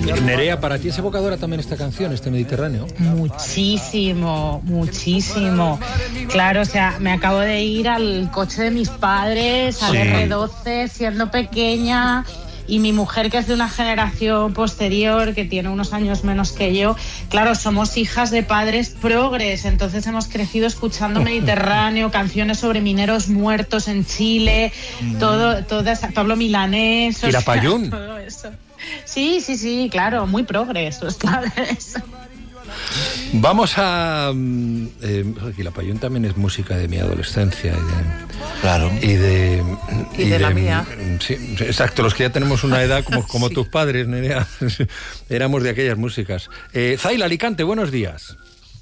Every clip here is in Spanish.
Nerea, ¿para ti es evocadora también esta canción, este Mediterráneo? Muchísimo, muchísimo. Claro, o sea, me acabo de ir al coche de mis padres, al R12, siendo pequeña, y mi mujer, que es de una generación posterior, que tiene unos años menos que yo, claro, somos hijas de padres progres, entonces hemos crecido escuchando Mediterráneo, canciones sobre mineros muertos en Chile, Pablo Milanés... Quilapayún. Todo eso. Sí, claro, muy progres los padres. Vamos a... Quilapayún también es música de mi adolescencia y de la mía. Sí, exacto, los que ya tenemos una edad como tus padres, Nerea, éramos de aquellas músicas. Zaila, Alicante, buenos días.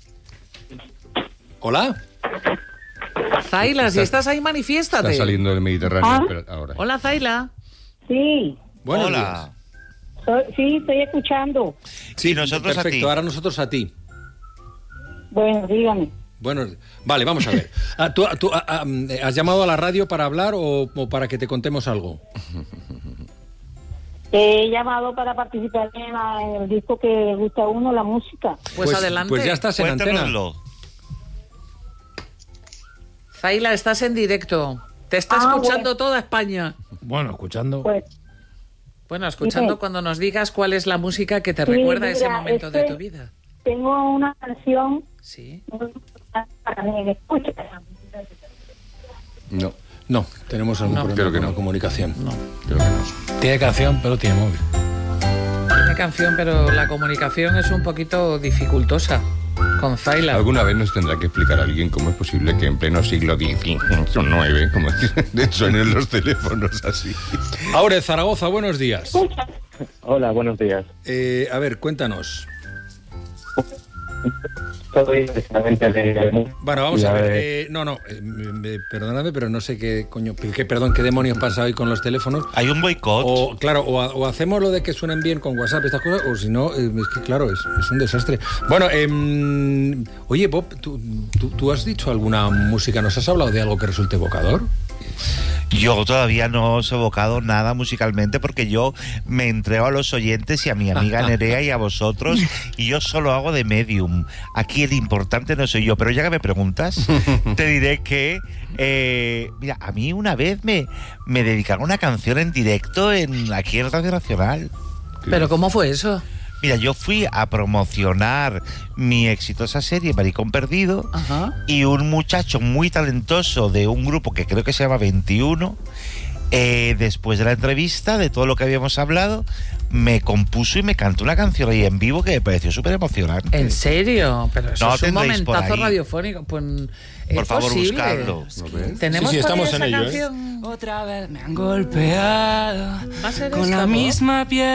Hola. Zaila, si estás ahí, manifiéstate. Está saliendo del Mediterráneo pero ahora. Hola, Zaila. Sí. Buenos días. Sí, estoy escuchando. Sí, nosotros perfecto, a ti. Ahora nosotros a ti. Bueno, dígame. Bueno, vale, vamos a ver. ¿Tú has llamado a la radio para hablar o para que te contemos algo? He llamado para participar en el disco que le gusta a uno, la música. Pues adelante. Pues ya estás en antena. Cuéntanoslo. Zaila, estás en directo. Te está escuchando toda España. Bueno, escuchando. Pues, Bueno, escuchando cuando nos digas cuál es la música que te recuerda ese momento de tu vida. Tengo una canción Sí. para mí, ¿me escucha? No, tenemos algún problema creo que con no. la comunicación. No. Creo que no. Tiene canción, pero tiene móvil. Tiene canción, pero la comunicación es un poquito dificultosa con Zaila. Alguna vez nos tendrá que explicar a alguien cómo es posible que en pleno siglo XIX, como suenen los teléfonos así. Ahora, Zaragoza, buenos días. Hola, buenos días. A ver, cuéntanos. Soy precisamente de... Bueno, vamos a ver. Perdóname, pero no sé qué demonios pasa hoy con los teléfonos. Hay un boicot. O hacemos lo de que suenen bien con WhatsApp, estas cosas, o si no, es que claro, es un desastre. Bueno, oye, Bob, ¿tú has dicho alguna música? ¿Nos has hablado de algo que resulte evocador? Yo todavía no os he evocado nada musicalmente porque yo me entrego a los oyentes y a mi amiga Nerea y a vosotros, y yo solo hago de medium. Aquí el importante no soy yo, pero ya que me preguntas, te diré que mira, a mí una vez me dedicaron una canción en directo aquí en Radio Nacional. ¿Pero cómo fue eso? Mira, yo fui a promocionar mi exitosa serie Maricón Perdido. Ajá. Y un muchacho muy talentoso de un grupo que creo que se llama 21, después de la entrevista, de todo lo que habíamos hablado, me compuso y me cantó una canción ahí en vivo que me pareció súper emocionante. ¿En serio? Pero eso No es un tendréis por momentazo ahí. radiofónico. Pues, Por favor, posible. buscadlo. ¿Tenemos Sí, por ahí estamos esa en ello, canción? Otra vez me han golpeado ¿Va a ser con esta, la Bob? misma piel.